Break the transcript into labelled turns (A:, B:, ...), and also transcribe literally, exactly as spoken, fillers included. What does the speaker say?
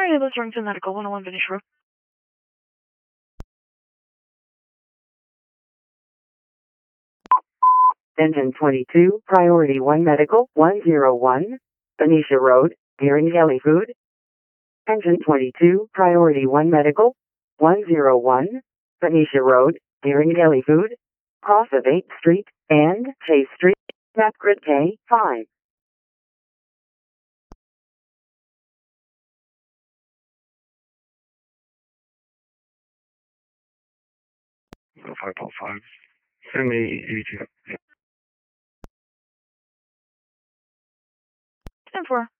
A: Sorry, this is Rington Medical, one oh one Vinny Road.
B: Engine twenty-two, Priority one Medical, one oh one, Benicia Road, Deering Deli Food. Engine twenty-two, Priority one Medical, one oh one, Benicia Road, Deering Deli Food. Cross of eighth Street and Chase Street, map grid K five.
C: five point five. Send me eighty-two.
A: ten four.